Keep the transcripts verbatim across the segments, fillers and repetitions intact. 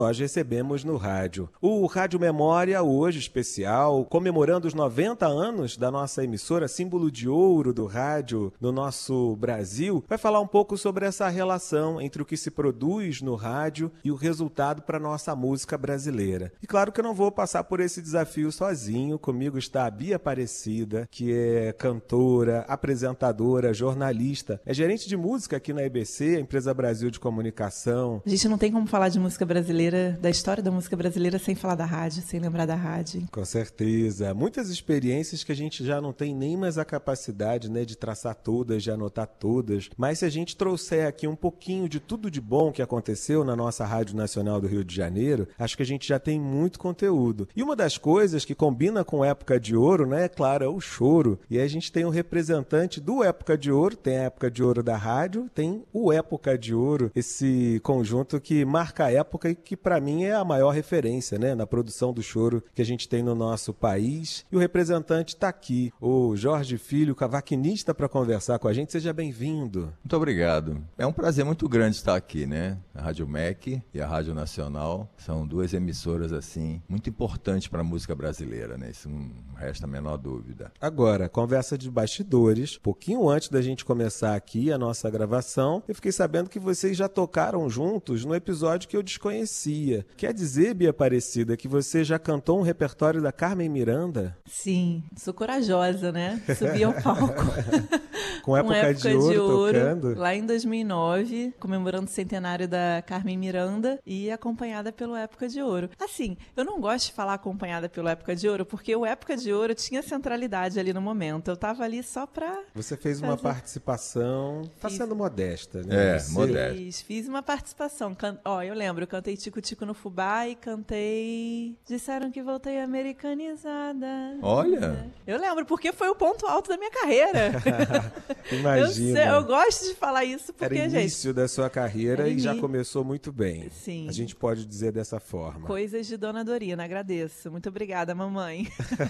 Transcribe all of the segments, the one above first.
Nós recebemos no rádio. O Rádio Memória, hoje especial, comemorando os noventa anos da nossa emissora, símbolo de ouro do rádio no nosso Brasil, vai falar um pouco sobre essa relação entre o que se produz no rádio e o resultado para a nossa música brasileira. E claro que eu não vou passar por esse desafio sozinho. Comigo está a Bia Aparecida, que é cantora, apresentadora, jornalista, é gerente de música aqui na E B C, a Empresa Brasil de Comunicação. A gente não tem como falar de música brasileira, da história da música brasileira, sem falar da rádio, sem lembrar da rádio. Com certeza. Muitas experiências que a gente já não tem nem mais a capacidade, né, de traçar todas, de anotar todas. Mas se a gente trouxer aqui um pouquinho de tudo de bom que aconteceu na nossa Rádio Nacional do Rio de Janeiro, acho que a gente já tem muito conteúdo. E uma das coisas que combina com Época de Ouro, né, é claro, é o choro. E aí a gente tem um representante do Época de Ouro, tem a Época de Ouro da rádio, tem o Época de Ouro, esse conjunto que marca a época e que para mim é a maior referência, né, na produção do choro que a gente tem no nosso país. E o representante está aqui, o Jorge Filho, cavaquinista, para conversar com a gente. Seja bem-vindo. Muito obrigado. É um prazer muito grande estar aqui, né? A Rádio M E C e a Rádio Nacional são duas emissoras, assim, muito importantes para a música brasileira, né? Isso não resta a menor dúvida. Agora, conversa de bastidores. Pouquinho antes da gente começar aqui a nossa gravação, eu fiquei sabendo que vocês já tocaram juntos no episódio que eu desconhecia. Quer dizer, Bia Aparecida, que você já cantou um repertório da Carmen Miranda? Sim, sou corajosa, né? Subi ao palco. Com época, época de, ouro, de ouro, tocando? Lá em dois mil e nove, comemorando o centenário da Carmen Miranda e acompanhada pelo Época de Ouro. Assim, eu não gosto de falar acompanhada pelo Época de Ouro, porque o Época de Ouro tinha centralidade ali no momento. Eu tava ali só pra... Você fez fazer... uma participação... Tá fiz... sendo modesta, né? É, Você... modesta. Fiz, fiz uma participação. Can... Ó, eu lembro, eu cantei Tico Tico no Fubá e cantei... Disseram que voltei americanizada. Olha! Eu lembro, porque foi o ponto alto da minha carreira. Imagina. Eu, sei, eu gosto de falar isso porque, Era início gente, da sua carreira e in... já começou muito bem. Sim. A gente pode dizer dessa forma. Coisas de Dona Dorina, agradeço. Muito obrigada, mamãe.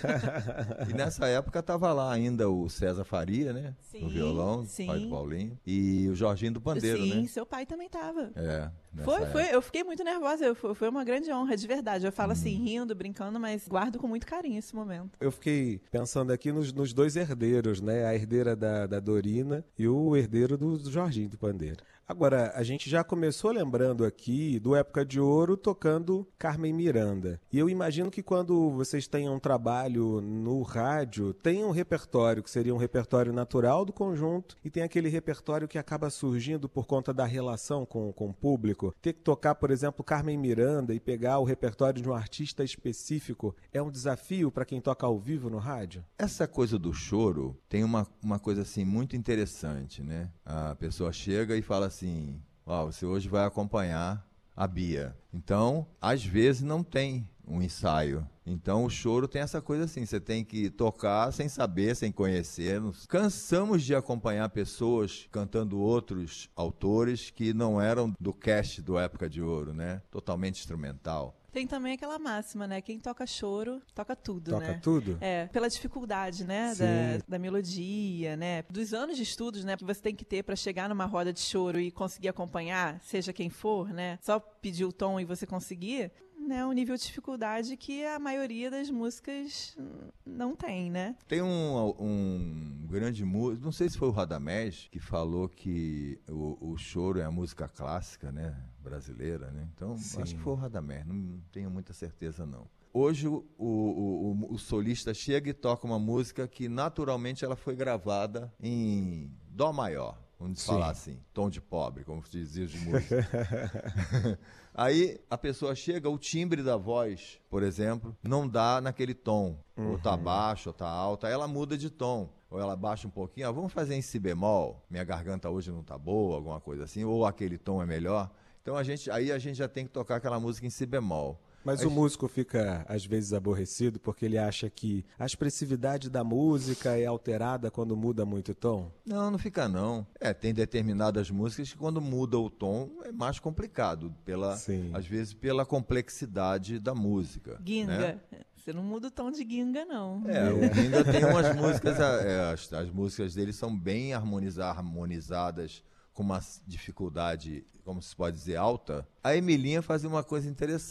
E nessa época estava lá ainda o César Faria, né? Sim, no violão, sim. pai do Paulinho. E o Jorginho do Pandeiro, sim, né? Sim, seu pai também estava. É. Foi, foi. Eu fiquei muito nervosa. Foi, foi uma grande honra, de verdade. Eu falo hum. assim, rindo, brincando, mas guardo com muito carinho esse momento. Eu fiquei pensando aqui nos, nos dois herdeiros, né? A herdeira da, da Dorina e o herdeiro do, do Jorginho do Pandeiro. Agora, a gente já começou lembrando aqui do Época de Ouro tocando Carmen Miranda. E eu imagino que quando vocês tenham um trabalho no rádio, tem um repertório que seria um repertório natural do conjunto e tem aquele repertório que acaba surgindo por conta da relação com, com o público. Ter que tocar, por exemplo, Carmen Miranda e pegar o repertório de um artista específico é um desafio para quem toca ao vivo no rádio? Essa coisa do choro tem uma, uma coisa assim muito interessante, né? A pessoa chega e fala assim, ó, oh, você hoje vai acompanhar a Bia. Então, às vezes não tem um ensaio. Então o choro tem essa coisa assim, você tem que tocar sem saber, sem conhecer. Cansamos de acompanhar pessoas cantando outros autores que não eram do cast do Época de Ouro, né? Totalmente instrumental. Tem também aquela máxima, né? Quem toca choro, toca tudo, toca né? Toca tudo? É, pela dificuldade, né? Da, da melodia, né? Dos anos de estudos, né? Que você tem que ter para chegar numa roda de choro e conseguir acompanhar, seja quem for, né? Só pedir o tom e você conseguir, né? Um nível de dificuldade que a maioria das músicas não tem, né? Tem um, um grande músico, não sei se foi o Radamés, que falou que o, o choro é a música clássica, né? Brasileira, né? Então, Sim. acho que foi o Radamés, não tenho muita certeza não. Hoje o, o, o, o solista chega e toca uma música que naturalmente ela foi gravada em dó maior, vamos Sim. falar assim, tom de pobre, como se dizia de música. Aí a pessoa chega, o timbre da voz, por exemplo, não dá naquele tom, uhum. ou tá baixo, ou tá alto, aí ela muda de tom. Ou ela baixa um pouquinho, ah, vamos fazer em si bemol, minha garganta hoje não tá boa, alguma coisa assim, ou aquele tom é melhor. Então a gente, aí a gente já tem que tocar aquela música em si bemol. Mas aí, o músico fica, às vezes, aborrecido porque ele acha que a expressividade da música é alterada quando muda muito o tom? Não, não fica não. É, tem determinadas músicas que quando muda o tom é mais complicado, pela, às vezes pela complexidade da música. Ginga. Né? Você não muda o tom de Ginga, não. É, é. o Ginga tem umas músicas, é, as, as músicas dele são bem harmoniza, harmonizadas com uma dificuldade, como se pode dizer, alta, a Emilinha fazia uma coisa interessante.